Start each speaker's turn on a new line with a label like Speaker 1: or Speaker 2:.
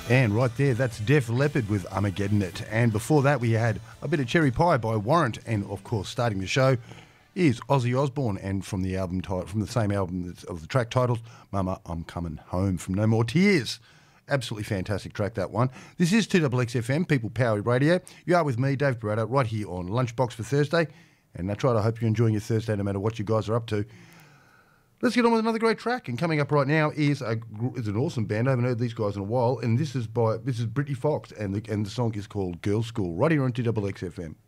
Speaker 1: And right there, that's Def Leppard with Armageddon It. And before that, we had a bit of Cherry Pie by Warrant. And of course, starting the show is Ozzy Osbourne. And from the album from the same album of the track titles, Mama, I'm Coming Home from No More Tears. Absolutely fantastic track, that one. This is 2XXFM, People Power Radio. You are with me, Dave Barretto, right here on Lunchbox for Thursday. And that's right, I hope you're enjoying your Thursday no matter what you guys are up to. Let's get on with another great track. And coming up right now is an awesome band. I haven't heard these guys in a while. And this is Brittany Fox, and the song is called Girls School, right here on 2XXFM.